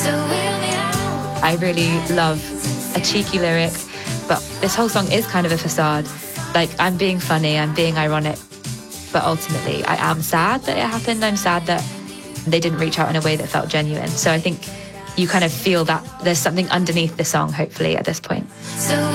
I really love a cheeky lyric, but this whole song is kind of a facade. Like, I'm being funny, I'm being ironic, but ultimately I am sad that it happened. I'm sad that they didn't reach out in a way that felt genuine. So I think you kind of feel that there's something underneath the song, hopefully, at this point.